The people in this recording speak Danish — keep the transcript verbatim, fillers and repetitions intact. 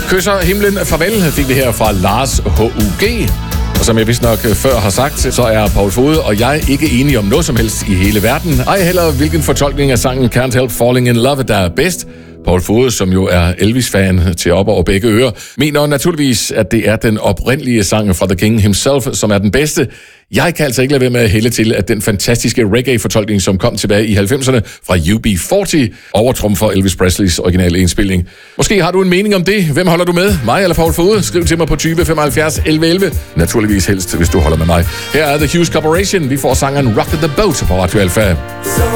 Kysser himlen farvel fik vi her fra Lars H U G. Og som jeg vist nok før har sagt, så er Paul Fode og jeg ikke enige om noget som helst i hele verden. Ej heller hvilken fortolkning af sangen Can't Help Falling in Love, der er bedst. Paul Fode, som jo er Elvis-fan til op over begge ører, mener naturligvis, at det er den oprindelige sang fra The King himself, som er den bedste. Jeg kan altså ikke lade være med at hælde til, at den fantastiske reggae-fortolkning, som kom tilbage i halvfemserne fra U B fyrre, overtrumfer Elvis Presleys originale indspilning. Måske har du en mening om det. Hvem holder du med? Mig eller Paul Fode? Skriv til mig på tyve femoghalvfjerds elleve elleve. Naturligvis helst, hvis du holder med mig. Her er The Hughes Corporation. Vi får sangeren Rock the Boat på Radio Alpha.